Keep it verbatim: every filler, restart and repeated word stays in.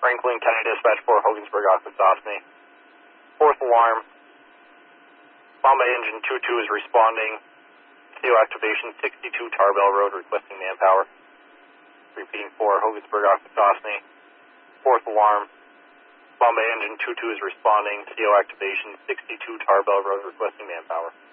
Franklin County Dispatch four, Hogansburg office, off me. Fourth alarm. Bombay Engine two two is responding. C O activation sixty-two Tarbell Road, requesting manpower. Repeating four, Hogansburg office, off me. Fourth alarm. Bombay Engine two two is responding. C O activation sixty-two Tarbell Road, requesting manpower.